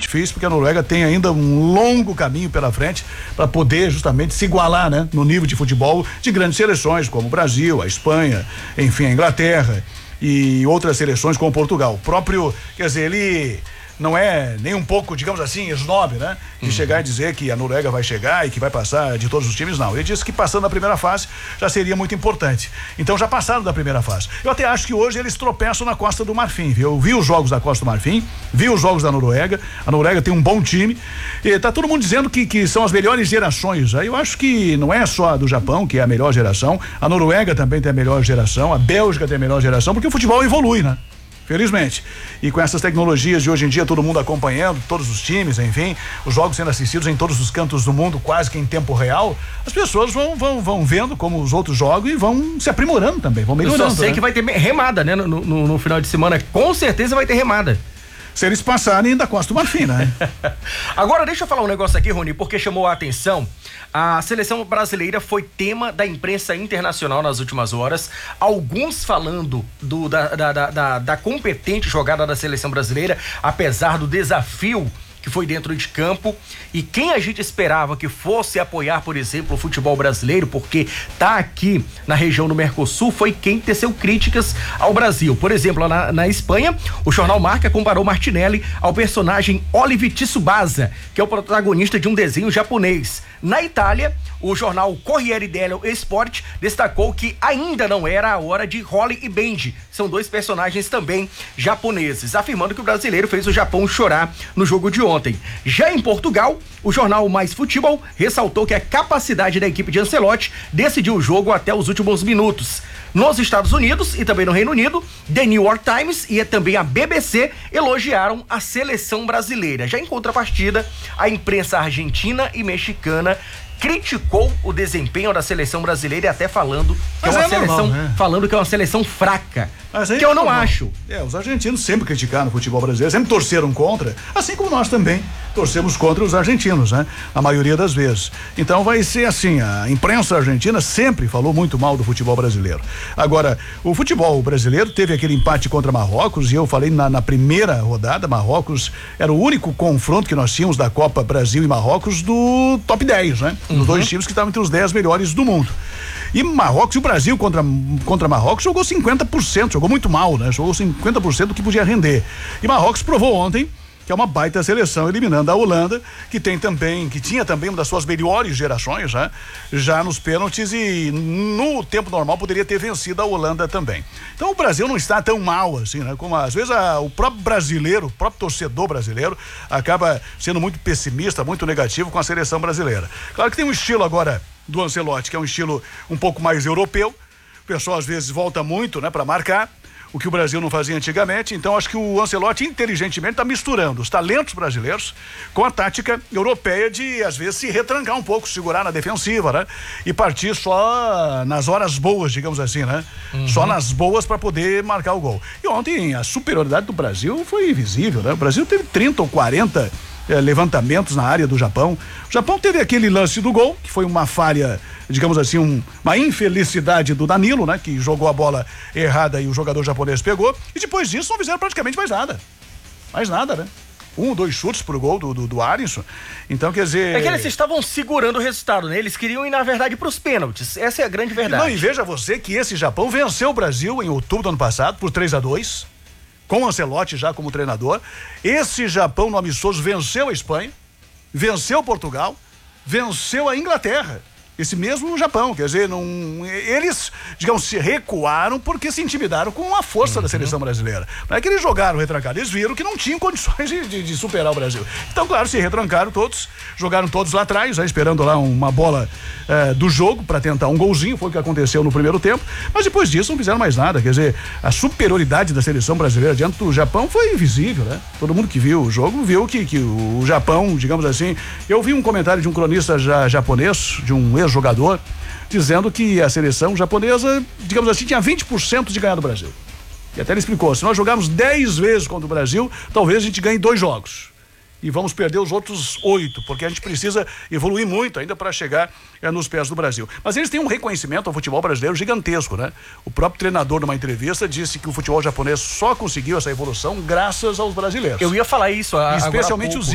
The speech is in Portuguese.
difícil, porque a Noruega tem ainda um longo caminho pela frente para poder justamente se igualar, né, no nível de futebol de grandes seleções como o Brasil, a Espanha, enfim, a Inglaterra e outras seleções como Portugal. O próprio, quer dizer, ele não é nem um pouco, digamos assim, snob, né? De chegar e dizer que a Noruega vai chegar e que vai passar de todos os times, não. Ele disse que passando da primeira fase já seria muito importante. Então já passaram da primeira fase. Eu até acho que hoje eles tropeçam na Costa do Marfim, viu? Eu vi os jogos da Costa do Marfim, vi os jogos da Noruega. A Noruega tem um bom time e tá todo mundo dizendo que são as melhores gerações. Aí eu acho que não é só a do Japão, que é a melhor geração. A Noruega também tem a melhor geração, a Bélgica tem a melhor geração, porque o futebol evolui, né? Felizmente. E com essas tecnologias de hoje em dia, todo mundo acompanhando, todos os times, enfim, os jogos sendo assistidos em todos os cantos do mundo, quase que em tempo real, as pessoas vão vendo como os outros jogam e vão se aprimorando também, vão melhorando. Eu só sei que vai ter remada, né? No final de semana, com certeza vai ter remada. Se eles passarem da Costa do Marfim, né? Agora deixa eu falar um negócio aqui, Rony, porque chamou a atenção. A seleção brasileira foi tema da imprensa internacional nas últimas horas. Alguns falando da competente jogada da seleção brasileira, apesar do desafio que foi dentro de campo. E quem a gente esperava que fosse apoiar, por exemplo, o futebol brasileiro, porque tá aqui na região do Mercosul, foi quem teceu críticas ao Brasil. Por exemplo, lá na Espanha, o jornal Marca comparou Martinelli ao personagem Oliver Tsubasa, que é o protagonista de um desenho japonês. Na Itália, o jornal Corriere dello Sport destacou que ainda não era a hora de Holly e Benji. São dois personagens também japoneses, afirmando que o brasileiro fez o Japão chorar no jogo de ontem. Já em Portugal, o jornal Mais Futebol ressaltou que a capacidade da equipe de Ancelotti decidiu o jogo até os últimos minutos. Nos Estados Unidos e também no Reino Unido, The New York Times e também a BBC elogiaram a seleção brasileira. Já em contrapartida, a imprensa argentina e mexicana criticou o desempenho da seleção brasileira e até falando que é uma seleção fraca. Que eu não acho. Os argentinos sempre criticaram o futebol brasileiro, sempre torceram contra, assim como nós também torcemos contra os argentinos, né? A maioria das vezes. Então vai ser assim, a imprensa argentina sempre falou muito mal do futebol brasileiro. Agora, o futebol brasileiro teve aquele empate contra Marrocos e eu falei na primeira rodada, Marrocos era o único confronto que nós tínhamos da Copa Brasil e Marrocos do top 10, né? Os dois times que estavam entre os 10 melhores do mundo. E Marrocos e o Brasil contra Marrocos jogou 50%, jogou muito mal, né? Jogou 50% do que podia render. E Marrocos provou ontem que é uma baita seleção, eliminando a Holanda, que tinha também uma das suas melhores gerações, né? Já nos pênaltis e no tempo normal poderia ter vencido a Holanda também. Então o Brasil não está tão mal assim, né? Como às vezes o próprio brasileiro, o próprio torcedor brasileiro acaba sendo muito pessimista, muito negativo com a seleção brasileira. Claro que tem um estilo agora do Ancelotti, que é um estilo um pouco mais europeu. O pessoal às vezes volta muito, né, para marcar, o que o Brasil não fazia antigamente. Então acho que o Ancelotti inteligentemente está misturando os talentos brasileiros com a tática europeia de às vezes se retrancar um pouco, segurar na defensiva, né? E partir só nas horas boas, digamos assim, né? Só nas boas para poder marcar o gol. E ontem a superioridade do Brasil foi visível, né? O Brasil teve 30 ou 40 levantamentos na área do Japão. O Japão teve aquele lance do gol, que foi uma falha, digamos assim, uma infelicidade do Danilo, né? Que jogou a bola errada e o jogador japonês pegou. E depois disso não fizeram praticamente mais nada. Mais nada, né? 1 ou 2 chutes pro gol do Alisson. Então, quer dizer... É que eles estavam segurando o resultado, né? Eles queriam ir, na verdade, pros pênaltis. Essa é a grande verdade. Não, e veja você que esse Japão venceu o Brasil em outubro do ano passado por 3-2, com o Ancelotti já como treinador. Esse Japão no amistoso venceu a Espanha, venceu Portugal, venceu a Inglaterra. Esse mesmo Japão, quer dizer, eles, digamos, se recuaram porque se intimidaram com a força da seleção brasileira. Não é que eles jogaram retrancados, eles viram que não tinham condições de superar o Brasil. Então, claro, se retrancaram todos, jogaram todos lá atrás, esperando lá uma bola do jogo para tentar um golzinho, foi o que aconteceu no primeiro tempo, mas depois disso não fizeram mais nada, quer dizer, a superioridade da seleção brasileira diante do Japão foi invisível, né? Todo mundo que viu o jogo viu que o Japão, digamos assim, eu vi um comentário de um cronista japonês, de um ex-jogador, dizendo que a seleção japonesa, digamos assim, tinha 20% de ganhar do Brasil. E até ele explicou, se nós jogarmos 10 vezes contra o Brasil, talvez a gente ganhe 2 jogos. E vamos perder os outros 8, porque a gente precisa evoluir muito ainda para chegar nos pés do Brasil. Mas eles têm um reconhecimento ao futebol brasileiro gigantesco, né? O próprio treinador, numa entrevista, disse que o futebol japonês só conseguiu essa evolução graças aos brasileiros. Eu ia falar isso. Especialmente os